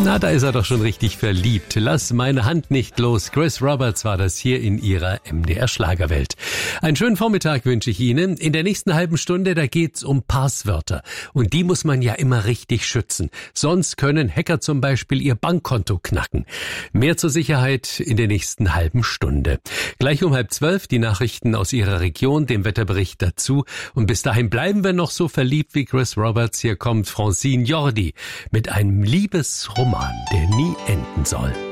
Na, da ist er doch schon richtig verliebt. Lass meine Hand nicht los. Chris Roberts war das hier in ihrer MDR-Schlagerwelt. Einen schönen Vormittag wünsche ich Ihnen. In der nächsten halben Stunde, da geht's um Passwörter. Und die muss man ja immer richtig schützen. Sonst können Hacker zum Beispiel Ihr Bankkonto knacken. Mehr zur Sicherheit in der nächsten halben Stunde. Gleich um 11:30 die Nachrichten aus Ihrer Region, dem Wetterbericht dazu. Und bis dahin bleiben wir noch so verliebt wie Chris Roberts. Hier kommt Francine Jordi mit einem Liebesroman, der nie enden soll.